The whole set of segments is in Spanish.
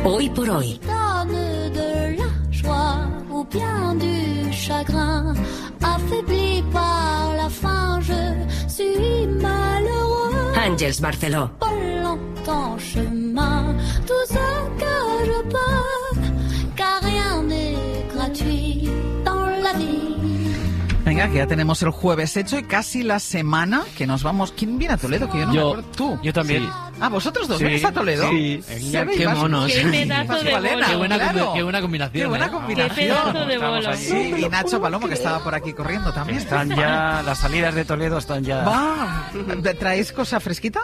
Hoy por hoy. Àngels Barceló. Venga, que ya tenemos el jueves hecho y casi la semana que nos vamos. ¿Quién viene a Toledo? Que yo no me acuerdo. ¿Tú? Yo también. Sí. Ah, ¿vosotros dos venís a Toledo? Sí. Qué monos. Qué pedazo de bolo. Qué buena combinación. Qué buena combinación. Qué pedazo de bolo. Sí, y Nacho Palomo, que estaba por aquí corriendo también. Están ya, las salidas de Toledo están ya... Va, ¿traéis cosa fresquita?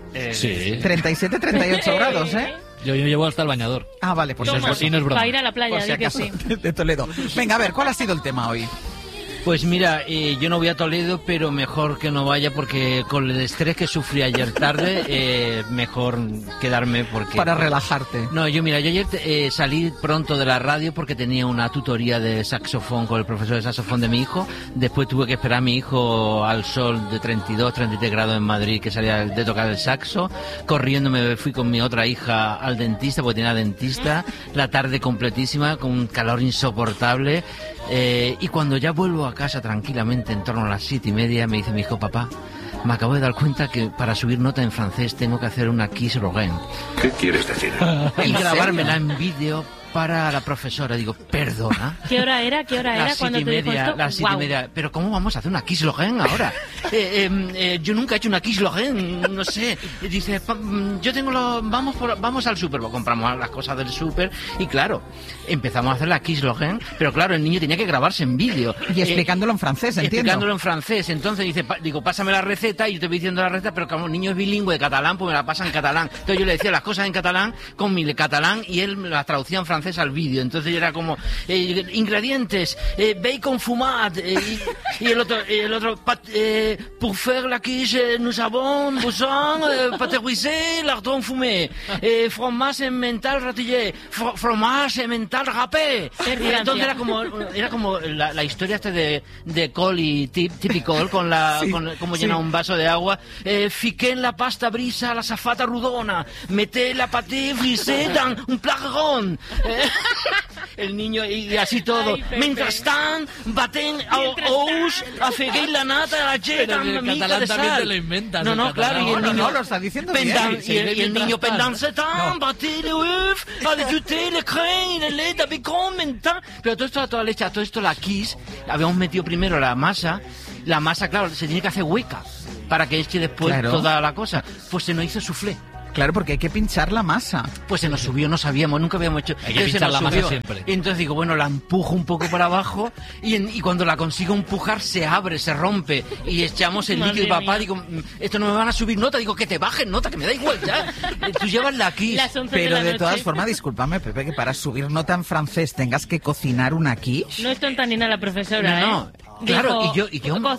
Sí. 37, 38 grados, ¿eh? Yo llevo hasta el bañador. Ah, vale, pues Toma, sí, no es broma. para ir a la playa, por si di que acaso, sí. de Toledo. Venga, a ver, ¿cuál ha sido el tema hoy? Pues mira, yo no voy a Toledo, pero mejor que no vaya porque con el estrés que sufrí ayer tarde, mejor quedarme porque... Para relajarte. No, yo ayer salí pronto de la radio porque tenía una tutoría de saxofón con el profesor de saxofón de mi hijo. Después tuve que esperar a mi hijo al sol de 32, 33 grados en Madrid, que salía de tocar el saxo. Corriendo me fui con mi otra hija al dentista, porque tenía dentista. La tarde completísima, con un calor insoportable. Y cuando ya vuelvo a casa tranquilamente, en torno a las 7:30, me dice mi hijo: papá, me acabo de dar cuenta que para subir nota en francés tengo que hacer una Kiss Rogen. ¿Qué quieres decir? Y grabármela en vídeo para la profesora. Digo, ¿perdona? ¿Qué hora era cuando te dijo esto? Las 7:30. Pero ¿cómo vamos a hacer una Kiss Rogen ahora? Yo nunca he hecho una Kiss Rogen, no sé. Dice, yo tengo vamos al súper, compramos las cosas del súper y claro, empezamos a hacer la Kiss Rogen, pero claro, el niño tenía que grabarse en vídeo. Y explicándolo en francés, entiendo. Explicándolo en francés. Entonces digo, pásame la receta y yo te voy diciendo la receta, pero como el niño es bilingüe de catalán, pues me la pasa en catalán. Entonces yo le decía las cosas en catalán con mi catalán y él me las traducía en francés al vídeo. Entonces era como ingredientes, bacon fumat, y el otro pour faire la quiche nous avons besoin pâté brisé, lardon fumé, fromage emmental ratillé, fromage emmental râpé. Y entonces era como la historia de Col y Typical con como llena un vaso de agua. Fiqué en la pasta brisa la safata rodona, meté la pâté brisé dans un plat rond. El niño y así todo. Ay, Mientras tanto, baten ous, afegué la nata, la yeta, en el catalán también te lo inventas. No, claro, y el niño no, lo está diciendo bien. y el niño pendant setan, baté le œuf, ajouté le crème, le lait, le bacon, mental. Pero toda leche, todo esto la Kiss, habíamos metido primero la masa, claro, se tiene que hacer hueca para que eche después toda la cosa. Pues se nos hizo soufflé. Claro, porque hay que pinchar la masa. Pues se nos subió, no sabíamos, nunca habíamos hecho. Hay que pinchar la masa siempre. Y entonces digo, bueno, la empujo un poco para abajo y cuando la consigo empujar se abre, se rompe y echamos el líquido. Y papá, digo, esto no me van a subir nota. Digo, que te bajen nota, que me da igual ya. Tú llevas la Kiss. Pero de todas formas, discúlpame, Pepe, que para subir nota en francés tengas que cocinar una quiche. No es tonta ni nada la profesora, No. Claro, dijo, y yo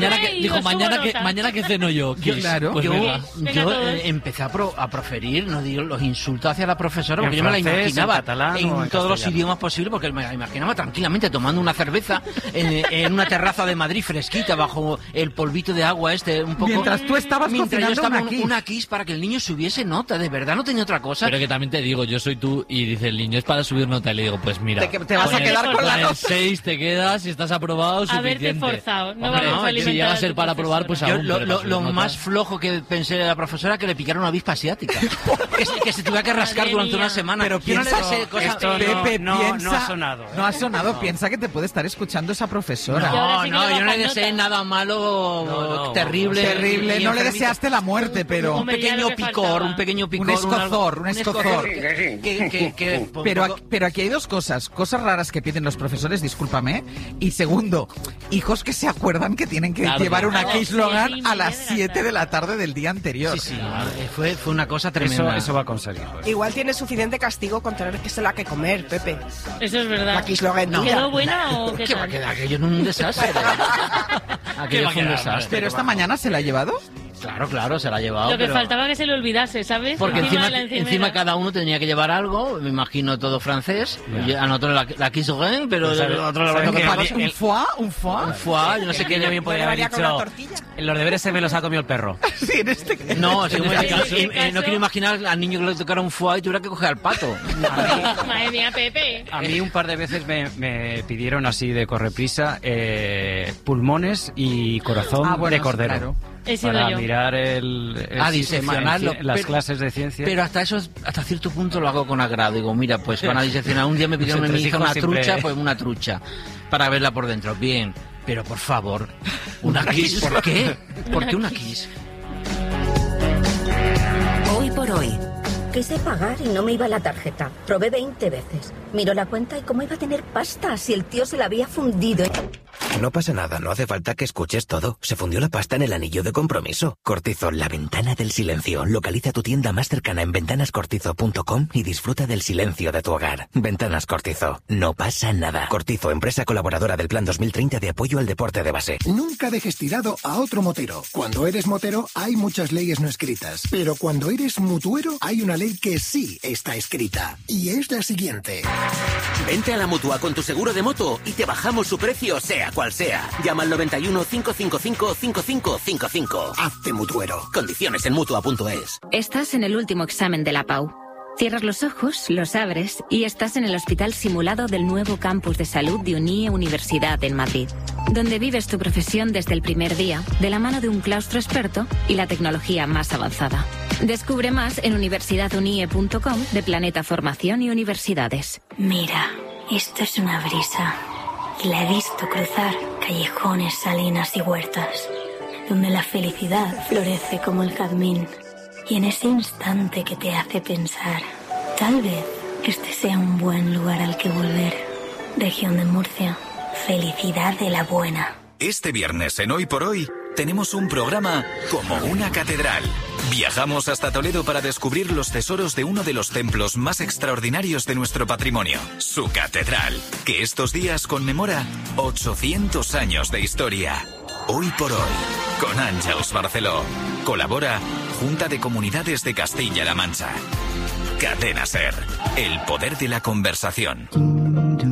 mañana que ceno yo. Claro. Pues yo todos. empecé a proferir, no digo, los insultos hacia la profesora, porque yo me la francés, imaginaba en catalán o en en todos los castellano? idiomas posibles, porque me la imaginaba tranquilamente tomando una cerveza en una terraza de Madrid fresquita, bajo el polvito de agua un poco. Mientras tú estabas Mientras yo cocinando estaba una quiche. una Kiss para que el niño subiese nota, de verdad, no tenía otra cosa. Pero que también te digo, yo soy tú y dice el niño, es para subir nota. Y le digo, pues mira, Te vas a quedar con la el nota. 6 te quedas y estás aprobado, suficiente. Haberte forzado. No Hombre, vamos a alimentar si llega a a ser tu para probar, pues profesora. aún. Yo, pero para subir lo nota. más flojo que pensé de la profesora que le picara una avispa asiática. que se tuviera que rascar Madre durante mía. una semana. Pero Yo no le piensa- deseo cosas- esto Pepe, no piensa, ha sonado. No ha sonado, piensa que te puede estar escuchando esa profesora. Y ahora sí que le yo no le bajan deseé nota. nada malo, No, terrible. Terrible, y no le enfermito. deseaste la muerte, pero... Un Hombre, ya pequeño lo que picor, faltaba. un pequeño picor. Un escozor, un escozor. Pero aquí hay dos cosas raras que piden los profesores, discúlpame, y segundo, hijos que se acuerdan que tienen que Claro, llevar una claro. Kiss Logan 7:30 a las de la 7 de la tarde del día anterior. Sí, fue una cosa tremenda. Eso va a conseguir. Igual tiene suficiente castigo con tener que se la que comer, Pepe. Eso es verdad. La Kiss Logan tuya. ¿Quedó buena o qué ¿Qué va a tal? quedar aquello en un desastre? Aquello fue un desastre. Pero esta mañana se la ha llevado. Claro, se la ha llevado. Lo que pero... faltaba que se le olvidase, ¿sabes? Porque encima, de la encimera. encima cada uno tenía que llevar algo, me imagino todo francés. A nosotros la quiso Ren, pero Pues el otro lo ¿sabes que qué? pasa. ¿Un foie? ¿Un foie? Un foie, yo no sé qué. Yo bien podría haber Llevaría con una dicho, tortilla. los deberes se me los ha comido el perro. Sí, en este caso. No, sí, En bueno, este caso- no quiero imaginar al niño que le tocara un foie y tuviera que coger al pato. Madre mía, Pepe. A mí un par de veces me pidieron así de correprisa pulmones y corazón Bueno, de cordero. claro. He sido Para yo. mirar el sistema diseccionarlo. en las clases de ciencia. Pero hasta cierto punto lo hago con agrado. Digo, mira, pues van a diseccionar. Un día me pidieron a mi Nuestros hija hijos una siempre- trucha, pues una trucha. Para verla por dentro. Bien. Pero por favor, una kiss. ¿Por qué? ¿Por qué una kiss? Hoy por hoy. Quise pagar y no me iba la tarjeta. Probé 20 veces. Miró la cuenta y cómo iba a tener pasta si el tío se la había fundido. No pasa nada, no hace falta que escuches todo. Se fundió la pasta en el anillo de compromiso. Cortizo, la ventana del silencio. Localiza tu tienda más cercana en ventanascortizo.com y disfruta del silencio de tu hogar. Ventanas Cortizo. No pasa nada. Cortizo, empresa colaboradora del Plan 2030 de apoyo al deporte de base. Nunca dejes tirado a otro motero. Cuando eres motero hay muchas leyes no escritas, pero cuando eres mutuero hay una ley que sí está escrita. Y es la siguiente. Vente a la Mutua con tu seguro de moto y te bajamos su precio sea cual sea. Llama al 91 555 5555. Hazte mutuero. Condiciones en Mutua.es. Estás en el último examen de la PAU. Cierras los ojos, los abres y estás en el hospital simulado del nuevo campus de salud de UNIE Universidad en Madrid, donde vives tu profesión desde el primer día, de la mano de un claustro experto y la tecnología más avanzada. Descubre más en universidadunie.com de Planeta Formación y Universidades. Mira, esto es una brisa. Y la he visto cruzar callejones, salinas y huertas, donde la felicidad florece como el jazmín. Y en ese instante que te hace pensar, tal vez este sea un buen lugar al que volver. Región de Murcia, felicidad de la buena. Este viernes en Hoy por Hoy tenemos un programa como una catedral. Viajamos hasta Toledo para descubrir los tesoros de uno de los templos más extraordinarios de nuestro patrimonio, su catedral, que estos días conmemora 800 años de historia. Hoy por Hoy, con Àngels Barceló. Colabora Junta de Comunidades de Castilla-La Mancha. Cadena SER, el poder de la conversación.